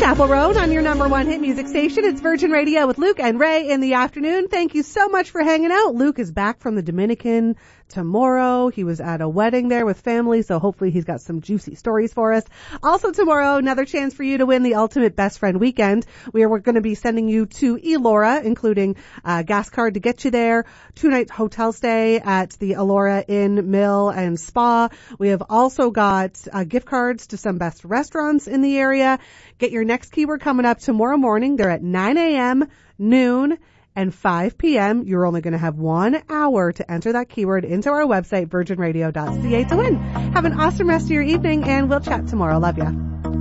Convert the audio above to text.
Chapel Road on your number one hit music station. It's Virgin Radio with Luke and Ray in the afternoon. Thank you so much for hanging out. Luke is back from the Dominican tomorrow. He was at a wedding there with family, so hopefully he's got some juicy stories for us. Also tomorrow, another chance for you to win the Ultimate Best Friend Weekend. We're going to be sending you to Elora, including a gas card to get you there, 2-night hotel stay at the Elora Inn, Mill, and Spa. We have also got gift cards to some best restaurants in the area. Get your next keyword coming up tomorrow morning. They're at 9 a.m., noon, and 5 p.m. You're only going to have 1 hour to enter that keyword into our website, virginradio.ca, to win. Have an awesome rest of your evening, and we'll chat tomorrow. Love ya.